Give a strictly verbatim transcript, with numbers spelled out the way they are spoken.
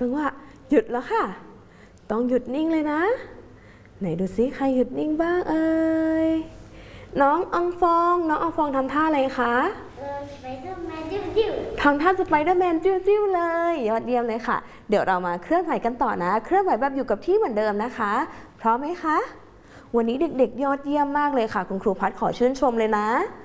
จังหวะหยุดแล้วค่ะต้องหยุดนิ่งเลยนะไหนดูซิใครหยุดนิ่งบ้างเอ่ยน้องอังฟองน้องอังฟองทำท่าอะไรคะสไปเดอร์แมนจิ้วๆทำท่าสไปเดอร์แมนจิ้วๆเลยยอดเยี่ยมเลยค่ะเดี๋ยวเรามาเคลื่อนไหวกันต่อนะเคลื่อนไหวแบบอยู่กับที่เหมือนเดิมนะคะพร้อมไหมคะวันนี้เด็กๆยอดเยี่ยมมากเลยค่ะคุณครูพัดขอชื่นชมเลยนะ